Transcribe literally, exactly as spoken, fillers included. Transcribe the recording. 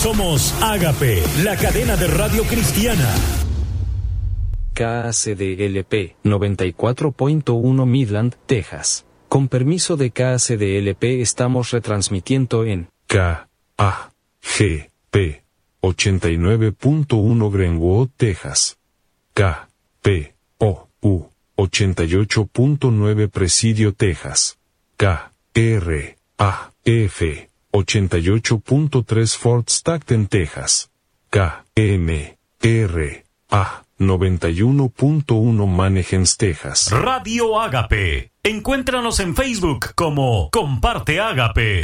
Somos Ágape, la cadena de radio cristiana. K A C D L P noventa y cuatro punto uno Midland, Texas. Con permiso de K A C D L P estamos retransmitiendo en K A G P ochenta y nueve punto uno Greenwood, Texas. K P O U ochenta y ocho punto nueve Presidio, Texas. K R A F ochenta y ocho punto tres Fort Stockton, Texas. K M R A noventa y uno punto uno Manhems, Texas. Radio Ágape. Encuéntranos en Facebook como Comparte Ágape.